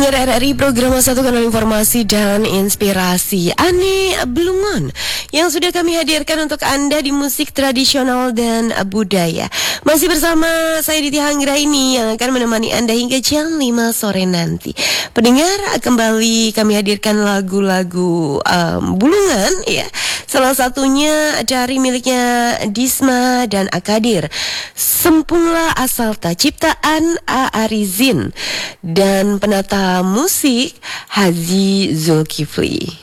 Pendengar RRI program Satu Kanal Informasi dan Inspirasi, Ani Blungon yang sudah kami hadirkan untuk Anda di musik tradisional dan budaya. Masih bersama saya Diti Hanggra ini yang akan menemani Anda hingga jam 5 sore nanti. Pendengar, kembali kami hadirkan lagu-lagu Bulungan ya. Salah satunya dari miliknya Disma dan Akadir, Sempunglah Asal Tak, ciptaan A. Arizin, dan penata musik Haji Zulkifli.